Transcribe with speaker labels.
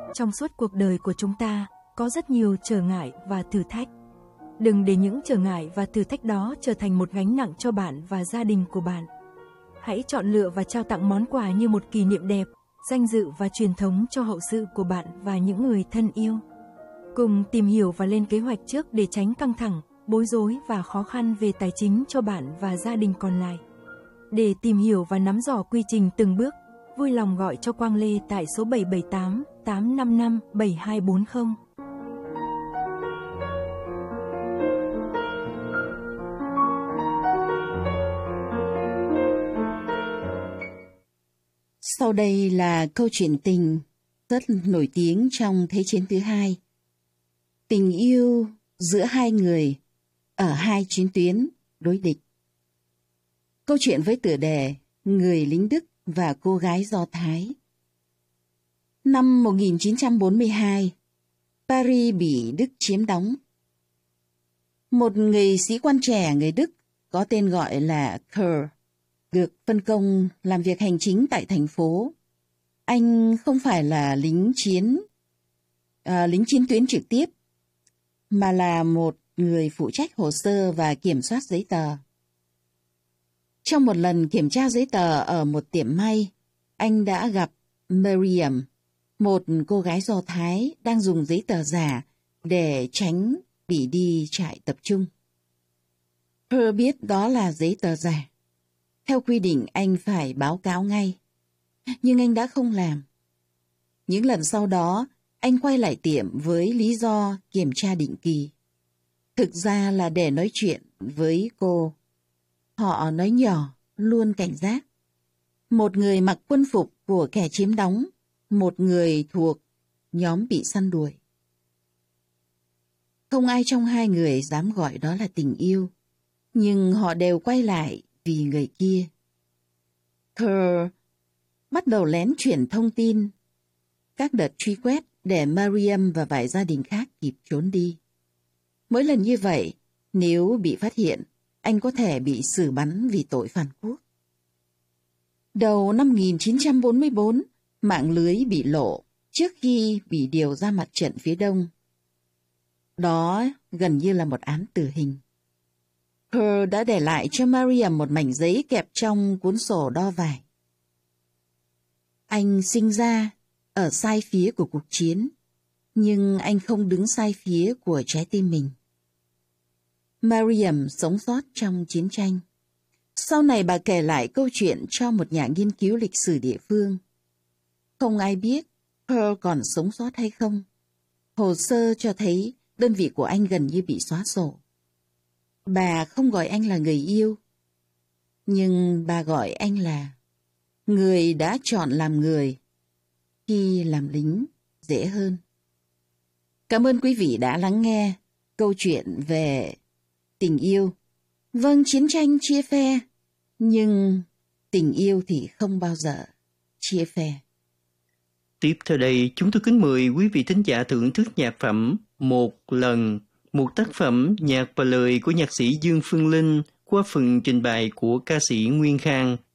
Speaker 1: Trong suốt cuộc đời của chúng ta, có rất nhiều trở ngại và thử thách. Đừng để những trở ngại và thử thách đó trở thành một gánh nặng cho bạn và gia đình của bạn. Hãy chọn lựa và trao tặng món quà như một kỷ niệm đẹp, danh dự và truyền thống cho hậu sự của bạn và những người thân yêu. Cùng tìm hiểu và lên kế hoạch trước để tránh căng thẳng, bối rối và khó khăn về tài chính cho bạn và gia đình còn lại. Để tìm hiểu và nắm rõ quy trình từng bước, vui lòng gọi cho Quang Lê tại số 778 855 7240.
Speaker 2: Sau đây là câu chuyện tình rất nổi tiếng trong Thế chiến thứ hai. Tình yêu giữa hai người ở hai chiến tuyến đối địch. Câu chuyện với tựa đề Người lính Đức và cô gái Do Thái. Năm 1942, Paris bị Đức chiếm đóng. Một người sĩ quan trẻ người Đức có tên gọi là Kerr được phân công làm việc hành chính tại thành phố. Anh không phải là lính chiến tuyến trực tiếp, mà là một người phụ trách hồ sơ và kiểm soát giấy tờ. Trong một lần kiểm tra giấy tờ ở một tiệm may, anh đã gặp Miriam, một cô gái Do Thái đang dùng giấy tờ giả để tránh bị đi trại tập trung. Kerr biết đó là giấy tờ giả. Theo quy định anh phải báo cáo ngay, nhưng anh đã không làm. Những lần sau đó, anh quay lại tiệm với lý do kiểm tra định kỳ. Thực ra là để nói chuyện với cô. Họ nói nhỏ, luôn cảnh giác. Một người mặc quân phục của kẻ chiếm đóng, một người thuộc nhóm bị săn đuổi. Không ai trong hai người dám gọi đó là tình yêu, nhưng họ đều quay lại vì người kia. Kerr bắt đầu lén chuyển thông tin, các đợt truy quét để Miriam và vài gia đình khác kịp trốn đi. Mỗi lần như vậy, nếu bị phát hiện, anh có thể bị xử bắn vì tội phản quốc. Đầu năm 1944, mạng lưới bị lộ trước khi bị điều ra mặt trận phía đông. Đó gần như là một án tử hình. Kerr đã để lại cho Miriam một mảnh giấy kẹp trong cuốn sổ đo vải. Anh sinh ra ở sai phía của cuộc chiến, nhưng anh không đứng sai phía của trái tim mình. Miriam sống sót trong chiến tranh. Sau này bà kể lại câu chuyện cho một nhà nghiên cứu lịch sử địa phương. Không ai biết Kerr còn sống sót hay không. Hồ sơ cho thấy đơn vị của anh gần như bị xóa sổ. Bà không gọi anh là người yêu, nhưng bà gọi anh là người đã chọn làm người khi làm lính dễ hơn. Cảm ơn quý vị đã lắng nghe câu chuyện về tình yêu. Vâng, chiến tranh chia phe, nhưng tình yêu thì không bao giờ chia phe.
Speaker 3: Tiếp theo đây, chúng tôi kính mời quý vị thính giả thưởng thức nhạc phẩm Một Lần, một tác phẩm nhạc và lời của nhạc sĩ Dương Phương Linh qua phần trình bày của ca sĩ Nguyên Khang.